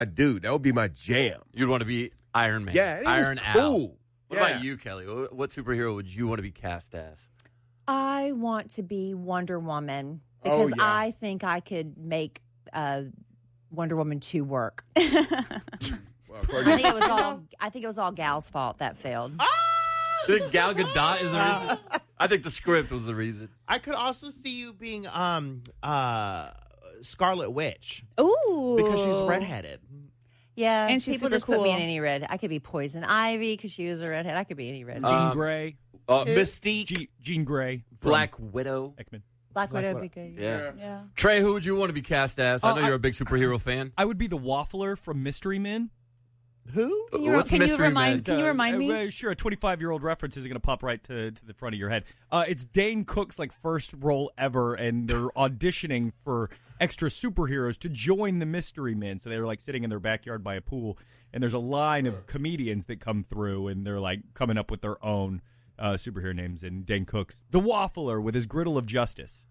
Dude, that would be my jam. You'd want to be Iron Man. Yeah, it Iron was Al. cool. What about you, Kelly? What superhero would you want to be cast as? I want to be Wonder Woman because I think I could make Wonder Woman 2 work. Well, I think it was all Gal's fault that failed. You think Gal Gadot is the reason? I think the script was the reason. I could also see you being Scarlet Witch. Ooh. Because she's redheaded. Yeah, And she's people super just put me cool. in any red. I could be Poison Ivy because she was a redhead. I could be any red. Jean Grey. Mystique. Jean Grey. Black Widow. X-Men. Black Widow would be good. Yeah. Trey, who would you want to be cast as? I know you're a big superhero fan. I would be the Waffler from Mystery Men. Who? Can you What's Mystery Men? Can you remind me? Sure, a 25-year-old reference isn't going to pop right to the front of your head. It's Dane Cook's first role ever, and they're auditioning for extra superheroes to join the Mystery Men. So they were sitting in their backyard by a pool, and there's a line of comedians that come through, and they're coming up with their own superhero names. And Dane Cook's the Waffler with his griddle of justice.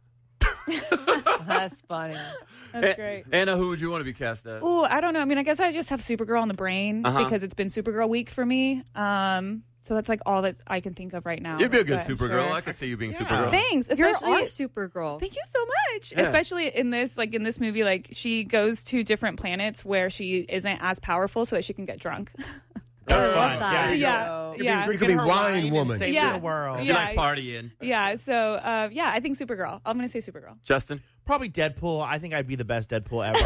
That's funny. That's great. Anna, who would you want to be cast as? Oh, I don't know. I mean, I guess I just have Supergirl on the brain because it's been Supergirl week for me. So that's all that I can think of right now. You'd be a good But Supergirl. sure. I could see you being Supergirl. Thanks. You're Especially, our Supergirl. Thank you so much. Yeah. Especially in this, in this movie, she goes to different planets where she isn't as powerful, so that she can get drunk. That's love fun. that. Yeah, yeah. You could be Wine Woman. Save Yeah. the world. She likes partying. Yeah. So I think Supergirl. I'm gonna say Supergirl. Justin? Probably Deadpool. I think I'd be the best Deadpool ever.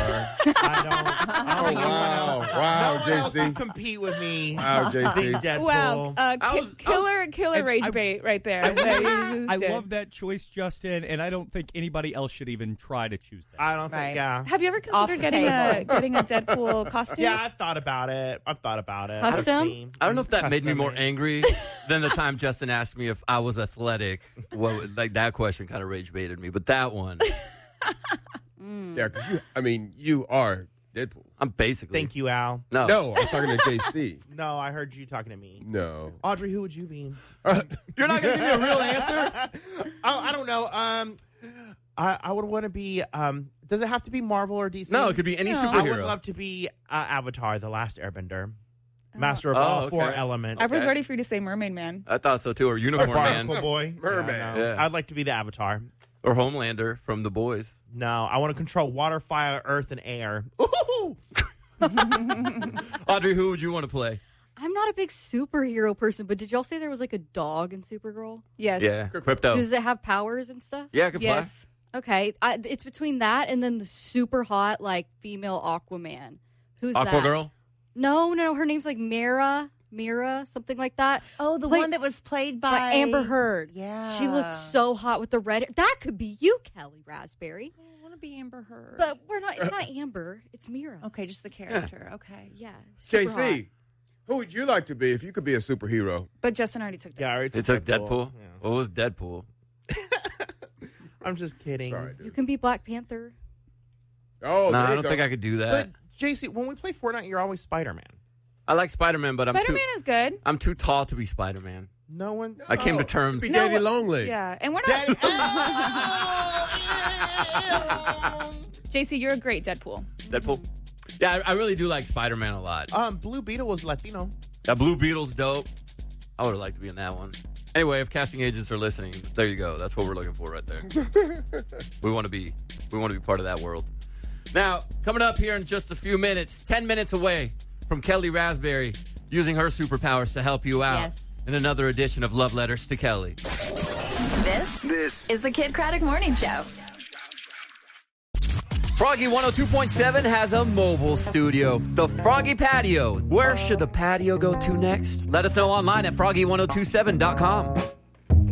I don't think anyone else. Wow, no one else JC. can compete with me. Wow, JC. Being Deadpool. Wow. Killer rage bait right there. that you just I did. love that choice, Justin, and I don't think anybody else should even try to choose that. I don't Right. think, yeah. Have you ever Off considered the getting table. a Deadpool costume? Yeah, I've thought about it. Custom? I don't know if that made me more Custom. angry than the time Justin asked me if I was athletic. That question kind of rage baited me, but that one, Yeah, because you are Deadpool. I'm basically. Thank you, Al. No. No, I'm talking to JC. No, I heard you talking to me. No. Audrey, who would you be? You're not going to give me a real answer? I don't know. I would want to be. Does it have to be Marvel or DC? No, it could be any No. I would superhero. love to be Avatar, the Last Airbender, master of Oh, all okay. four elements. I was ready for you to say Mermaid Man. I thought so too. Or Unicorn Man. Barnacle Boy, Merman. Yeah, no. Yeah. I'd like to be the Avatar. Or Homelander from The Boys. No, I want to control water, fire, earth, and air. Ooh! Audrey, who would you want to play? I'm not a big superhero person, but did y'all say there was a dog in Supergirl? Yes. Yeah, Crypto. Does it have powers and stuff? Yeah, I could fly. Yes. Okay, it's between that and then the super hot female Aquaman. Who's that? Aquagirl? No, her name's Mira, something like that. Oh, the one that was played by Amber Heard. Yeah. She looked so hot with the red. That could be you, Kelly Raspberry. I want to be Amber Heard. But we're not. It's not Amber. It's Mira. Okay, just the character. Okay. Yeah. super hot. JC, who would you like to be if you could be a superhero? But Justin already took that. Yeah, I already They took Deadpool. Yeah. What was Deadpool? I'm just kidding. Sorry, You dude. can be Black Panther. Oh, No, there I you don't go. think I could do But that. JC, when we play Fortnite, you're always Spider-Man. I like Spider-Man, but Spider-Man is good. I'm too tall to be Spider-Man. No one. I came to terms. Be Daddy Longlegs. Yeah, and we're not. Daddy. JC, you're a great Deadpool. Deadpool. Yeah, I really do like Spider-Man a lot. Blue Beetle was Latino. That Blue Beetle's dope. I would have liked to be in that one. Anyway, if casting agents are listening, there you go. That's what we're looking for right there. we want to be part of that world. Now, coming up here in just a few minutes, 10 minutes away from Kelly Raspberry using her superpowers to help you out Yes. in another edition of Love Letters to Kelly. This is the Kid Craddock Morning Show. Froggy 102.7 has a mobile studio, the Froggy Patio. Where should the patio go to next? Let us know online at froggy1027.com.